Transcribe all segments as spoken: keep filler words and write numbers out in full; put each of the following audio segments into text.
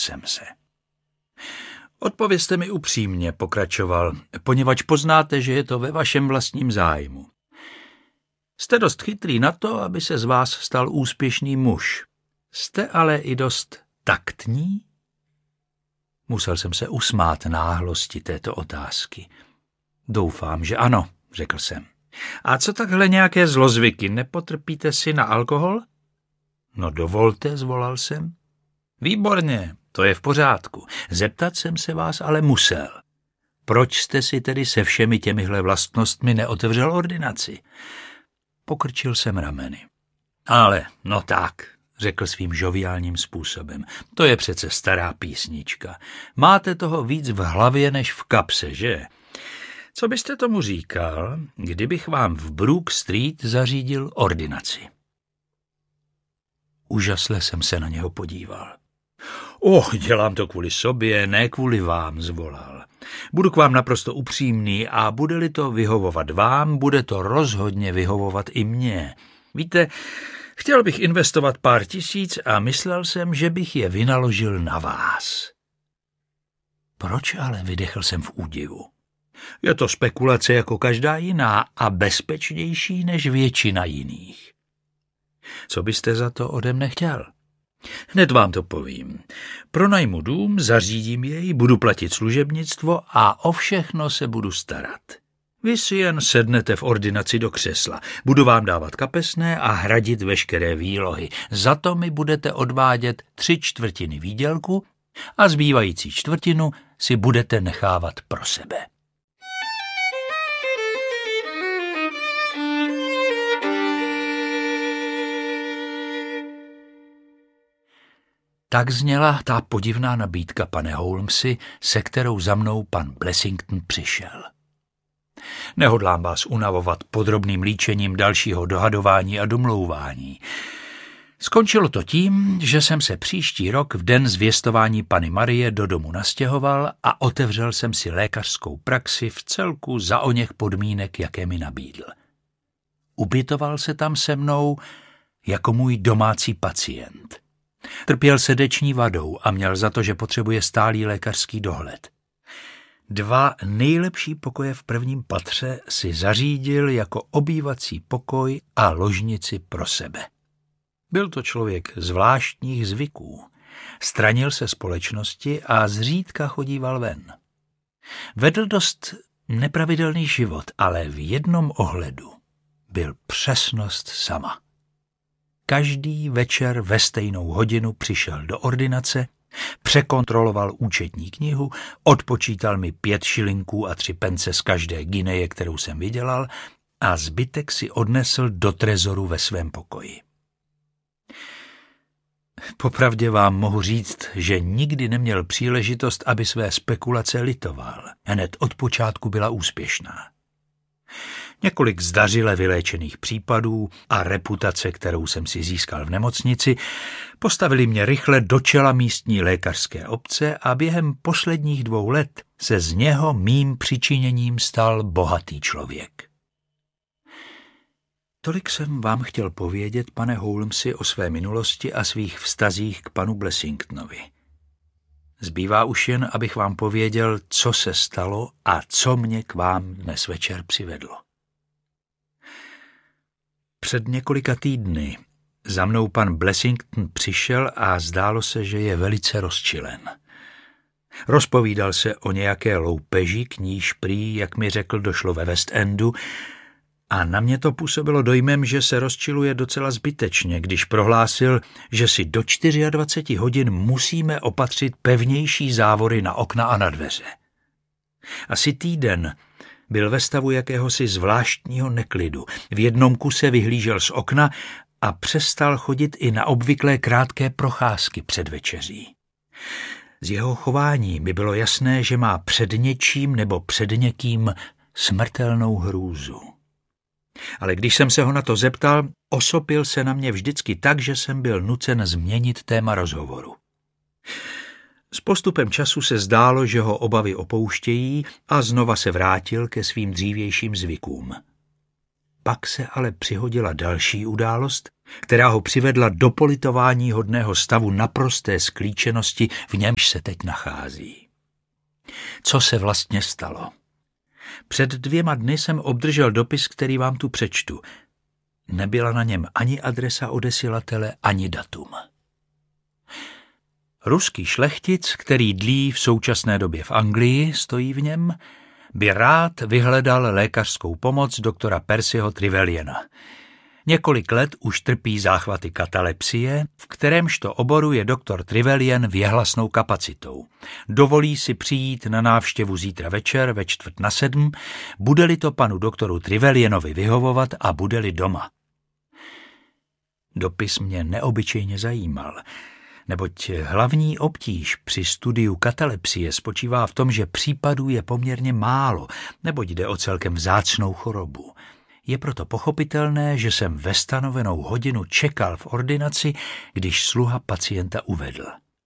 jsem se. Odpovězte mi upřímně, pokračoval, poněvadž poznáte, že je to ve vašem vlastním zájmu. Jste dost chytrý na to, aby se z vás stal úspěšný muž. Jste ale i dost taktní? Musel jsem se usmát náhlosti této otázky. Doufám, že ano, řekl jsem. A co takhle nějaké zlozvyky, nepotrpíte si na alkohol? No dovolte, zvolal jsem. Výborně, to je v pořádku. Zeptat jsem se vás ale musel. Proč jste si tedy se všemi těmihle vlastnostmi neotevřel ordinaci? Pokrčil jsem rameny. Ale, no tak, řekl svým žoviálním způsobem. To je přece stará písnička. Máte toho víc v hlavě než v kapse, že? Co byste tomu říkal, kdybych vám v Brook Street zařídil ordinaci? Úžasle jsem se na něho podíval. Oh, dělám to kvůli sobě, ne kvůli vám, zvolal. Budu k vám naprosto upřímný a bude-li to vyhovovat vám, bude to rozhodně vyhovovat i mně. Víte, chtěl bych investovat pár tisíc a myslel jsem, že bych je vynaložil na vás. Proč ale, vydechl jsem v údivu. Je to spekulace jako každá jiná a bezpečnější než většina jiných. Co byste za to ode mne chtěl? Hned vám to povím. Pronajmu dům, zařídím jej, budu platit služebnictvo a o všechno se budu starat. Vy si jen sednete v ordinaci do křesla. Budu vám dávat kapesné a hradit veškeré výlohy. Za to mi budete odvádět tři čtvrtiny výdělku a zbývající čtvrtinu si budete nechávat pro sebe. Tak zněla ta podivná nabídka, pane Holmesi, se kterou za mnou pan Blessington přišel. Nehodlám vás unavovat podrobným líčením dalšího dohadování a domlouvání. Skončilo to tím, že jsem se příští rok v den zvěstování Panny Marie do domu nastěhoval a otevřel jsem si lékařskou praxi v celku za oněch podmínek, jaké mi nabídl. Ubytoval se tam se mnou jako můj domácí pacient. Trpěl srdeční vadou a měl za to, že potřebuje stálý lékařský dohled. Dva nejlepší pokoje v prvním patře si zařídil jako obývací pokoj a ložnici pro sebe. Byl to člověk zvláštních zvyků. Stranil se společnosti a zřídka chodíval ven. Vedl dost nepravidelný život, ale v jednom ohledu byl přesnost sama. Každý večer ve stejnou hodinu přišel do ordinace, překontroloval účetní knihu, odpočítal mi pět šilinků a tři pence z každé guineje, kterou jsem vydělal, a zbytek si odnesl do trezoru ve svém pokoji. Popravdě vám mohu říct, že nikdy neměl příležitost, aby své spekulace litoval. Hned od počátku byla úspěšná. Několik zdařile vyléčených případů a reputace, kterou jsem si získal v nemocnici, postavili mě rychle do čela místní lékařské obce a během posledních dvou let se z něho mým přičiněním stal bohatý člověk. Tolik jsem vám chtěl povědět, pane Holmesi, o své minulosti a svých vztazích k panu Blessingtonovi. Zbývá už jen, abych vám pověděl, co se stalo a co mě k vám dnes večer přivedlo. Před několika týdny za mnou pan Blessington přišel a zdálo se, že je velice rozčilen. Rozpovídal se o nějaké loupeži, k níž prý, jak mi řekl, došlo ve West Endu, a na mě to působilo dojmem, že se rozčiluje docela zbytečně, když prohlásil, že si do dvaceti čtyř hodin musíme opatřit pevnější závory na okna a na dveře. Asi týden byl ve stavu jakéhosi zvláštního neklidu. V jednom kuse vyhlížel z okna a přestal chodit i na obvyklé krátké procházky před večeří. Z jeho chování mi bylo jasné, že má před něčím nebo před někým smrtelnou hrůzu. Ale když jsem se ho na to zeptal, osopil se na mě vždycky tak, že jsem byl nucen změnit téma rozhovoru. S postupem času se zdálo, že ho obavy opouštějí a znova se vrátil ke svým dřívějším zvykům. Pak se ale přihodila další událost, která ho přivedla do politování hodného stavu naprosté sklíčenosti, v němž se teď nachází. Co se vlastně stalo? Před dvěma dny jsem obdržel dopis, který vám tu přečtu. Nebyla na něm ani adresa odesilatele, ani datum. Ruský šlechtic, který dlí v současné době v Anglii, stojí v něm, by rád vyhledal lékařskou pomoc doktora Percyho Trevelyana. Několik let už trpí záchvaty katalepsie, v kterémžto oboru je doktor Trevelyan věhlasnou kapacitou. Dovolí si přijít na návštěvu zítra večer ve čtvrt na sedm, bude-li to panu doktoru Trevelyanovi vyhovovat a bude-li doma. Dopis mě neobyčejně zajímal, neboť hlavní obtíž při studiu katalepsie spočívá v tom, že případů je poměrně málo, neboť jde o celkem vzácnou chorobu. Je proto pochopitelné, že jsem ve stanovenou hodinu čekal v ordinaci, když sluha pacienta uvedl.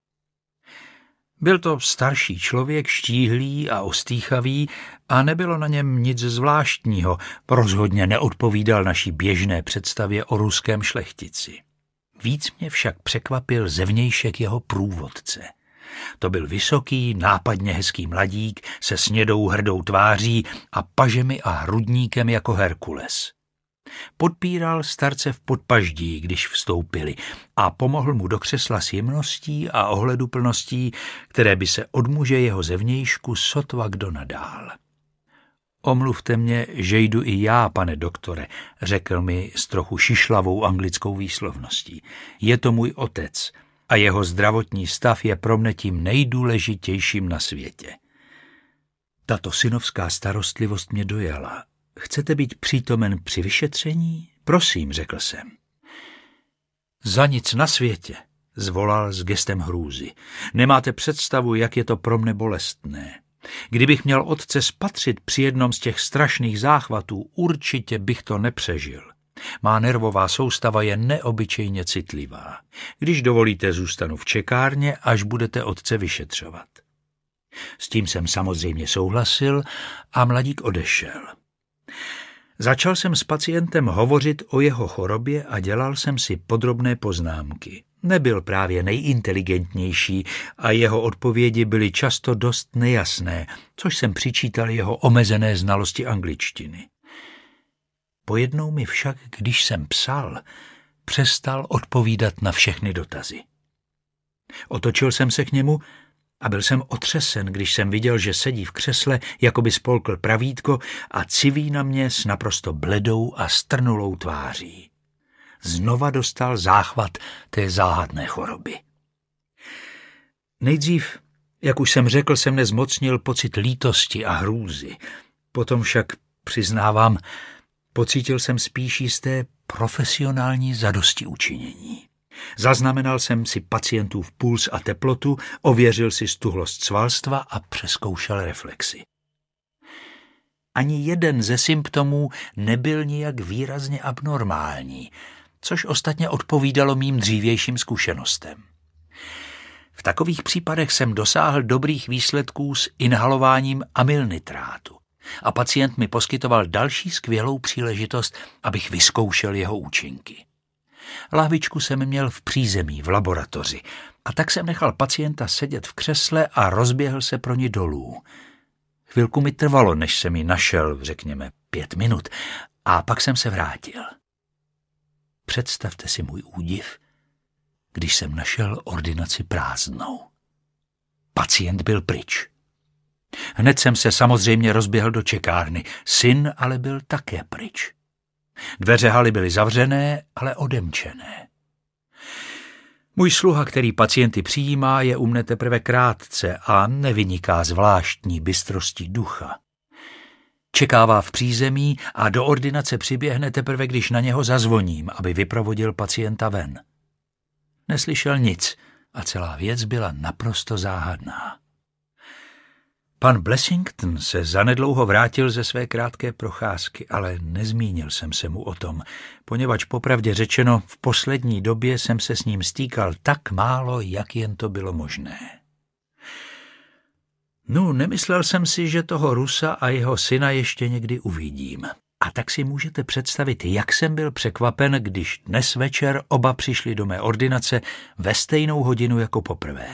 Byl to starší člověk, štíhlý a ostýchavý a nebylo na něm nic zvláštního, rozhodně neodpovídal naší běžné představě o ruském šlechtici. Víc mě však překvapil zevnějšek jeho průvodce. To byl vysoký, nápadně hezký mladík se snědou hrdou tváří a pažemi a hrudníkem jako Herkules. Podpíral starce v podpaždí, když vstoupili, a pomohl mu do křesla s jemností a ohleduplností, které by se od muže jeho zevnějšku sotva kdo nadál. Omluvte mě, že jdu i já, pane doktore, řekl mi s trochu šišlavou anglickou výslovností. Je to můj otec a jeho zdravotní stav je pro mne tím nejdůležitějším na světě. Tato synovská starostlivost mě dojala. Chcete být přítomen při vyšetření? Prosím, řekl jsem. Za nic na světě, zvolal s gestem hrůzy. Nemáte představu, jak je to pro mne bolestné. Kdybych měl otce spatřit při jednom z těch strašných záchvatů, určitě bych to nepřežil. Má nervová soustava je neobyčejně citlivá. Když dovolíte, zůstanu v čekárně, až budete otce vyšetřovat. S tím jsem samozřejmě souhlasil a mladík odešel. Začal jsem s pacientem hovořit o jeho chorobě a dělal jsem si podrobné poznámky. Nebyl právě nejinteligentnější a jeho odpovědi byly často dost nejasné, což jsem přičítal jeho omezené znalosti angličtiny. Pojednou mi však, když jsem psal, přestal odpovídat na všechny dotazy. Otočil jsem se k němu a byl jsem otřesen, když jsem viděl, že sedí v křesle, jako by spolkl pravítko a civí na mě s naprosto bledou a strnulou tváří. Znova dostal záchvat té záhadné choroby. Nejdřív, jak už jsem řekl, jsem nezmocnil pocit lítosti a hrůzy. Potom však, přiznávám, pocítil jsem spíš jisté profesionální zadostiučinění. Zaznamenal jsem si pacientův puls a teplotu, ověřil si stuhlost svalstva a přezkoušel reflexy. Ani jeden ze symptomů nebyl nijak výrazně abnormální, což ostatně odpovídalo mým dřívějším zkušenostem. V takových případech jsem dosáhl dobrých výsledků s inhalováním amylnitrátu a pacient mi poskytoval další skvělou příležitost, abych vyzkoušel jeho účinky. Lahvičku jsem měl v přízemí, v laboratoři, a tak jsem nechal pacienta sedět v křesle a rozběhl se pro ní dolů. Chvilku mi trvalo, než jsem ji našel, řekněme pět minut, a pak jsem se vrátil. Představte si můj údiv, když jsem našel ordinaci prázdnou. Pacient byl pryč. Hned jsem se samozřejmě rozběhl do čekárny, syn ale byl také pryč. Dveře haly byly zavřené, ale odemčené. Můj sluha, který pacienty přijímá, je u mne teprve krátce a nevyniká zvláštní bystrostí ducha. Čekává v přízemí a do ordinace přiběhne teprve, když na něho zazvoním, aby vyprovodil pacienta ven. Neslyšel nic a celá věc byla naprosto záhadná. Pan Blessington se zanedlouho vrátil ze své krátké procházky, ale nezmínil jsem se mu o tom, poněvadž popravdě řečeno v poslední době jsem se s ním stýkal tak málo, jak jen to bylo možné. No, nemyslel jsem si, že toho Rusa a jeho syna ještě někdy uvidím. A tak si můžete představit, jak jsem byl překvapen, když dnes večer oba přišli do mé ordinace ve stejnou hodinu jako poprvé.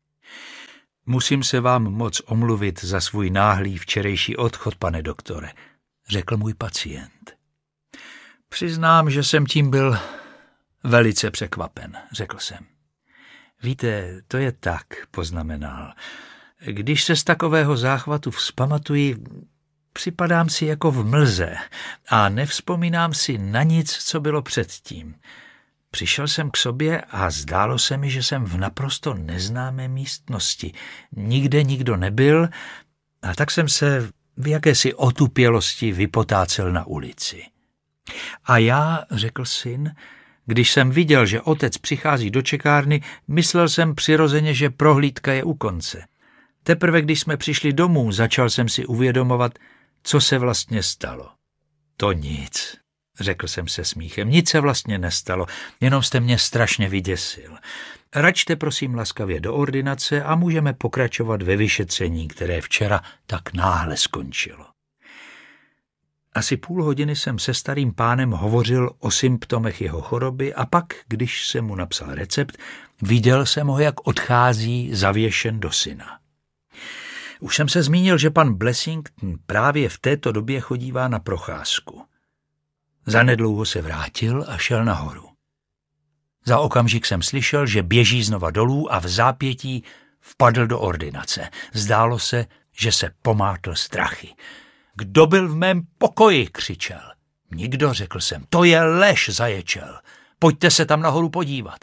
Musím se vám moc omluvit za svůj náhlý včerejší odchod, pane doktore, řekl můj pacient. Přiznám, že jsem tím byl velice překvapen, řekl jsem. Víte, to je tak, poznamenal. Když se z takového záchvatu vzpamatuji, připadám si jako v mlze a nevzpomínám si na nic, co bylo předtím. Přišel jsem k sobě a zdálo se mi, že jsem v naprosto neznámé místnosti. Nikde nikdo nebyl a tak jsem se v jakési otupělosti vypotácel na ulici. A já, řekl syn, když jsem viděl, že otec přichází do čekárny, myslel jsem přirozeně, že prohlídka je u konce. Teprve když jsme přišli domů, začal jsem si uvědomovat, co se vlastně stalo. To nic, řekl jsem se smíchem, nic se vlastně nestalo, jenom jste mě strašně vyděsil. Račte prosím laskavě do ordinace a můžeme pokračovat ve vyšetření, které včera tak náhle skončilo. Asi půl hodiny jsem se starým pánem hovořil o symptomech jeho choroby a pak, když jsem mu napsal recept, viděl jsem ho, jak odchází zavěšen do syna. Už jsem se zmínil, že pan Blessington právě v této době chodívá na procházku. Zanedlouho se vrátil a šel nahoru. Za okamžik jsem slyšel, že běží znova dolů a v zápětí vpadl do ordinace. Zdálo se, že se pomátl strachy. Kdo byl v mém pokoji, křičel. Nikdo, řekl jsem, to je lež, zaječel. Pojďte se tam nahoru podívat.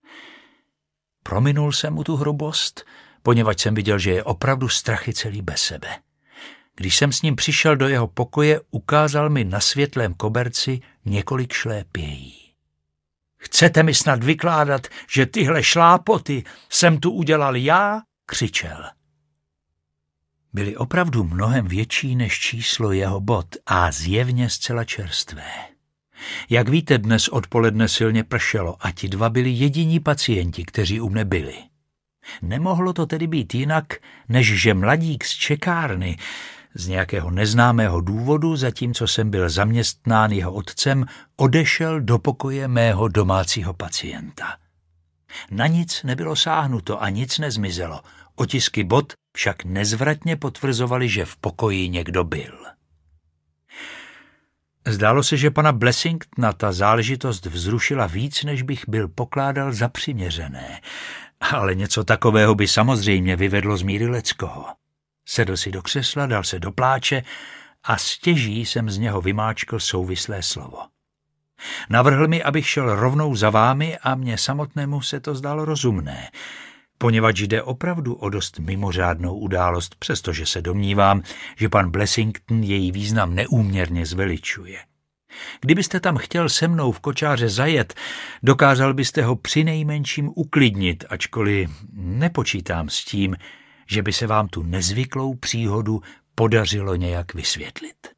Prominul jsem mu tu hrubost, poněvadž jsem viděl, že je opravdu strachy celý bez sebe. Když jsem s ním přišel do jeho pokoje, ukázal mi na světlém koberci několik šlépějí. Chcete mi snad vykládat, že tyhle šlápoty jsem tu udělal já? Křičel. Byly opravdu mnohem větší než číslo jeho bot a zjevně zcela čerstvé. Jak víte, dnes odpoledne silně pršelo a ti dva byli jediní pacienti, kteří u mne byli. Nemohlo to tedy být jinak, než že mladík z čekárny z nějakého neznámého důvodu, zatímco jsem byl zaměstnán jeho otcem, odešel do pokoje mého domácího pacienta. Na nic nebylo sáhnuto a nic nezmizelo. Otisky bot však nezvratně potvrzovaly, že v pokoji někdo byl. Zdálo se, že pana Blessingtona ta záležitost vzrušila víc, než bych byl pokládal za přiměřené. Ale něco takového by samozřejmě vyvedlo z míry leckoho. Sedl si do křesla, dal se do pláče a stěží jsem z něho vymáčkl souvislé slovo. Navrhl mi, abych šel rovnou za vámi a mně samotnému se to zdálo rozumné, poněvadž jde opravdu o dost mimořádnou událost, přestože se domnívám, že pan Blessington její význam neúměrně zveličuje. Kdybyste tam chtěl se mnou v kočáře zajet, dokázal byste ho přinejmenším uklidnit, ačkoliv nepočítám s tím, že by se vám tu nezvyklou příhodu podařilo nějak vysvětlit.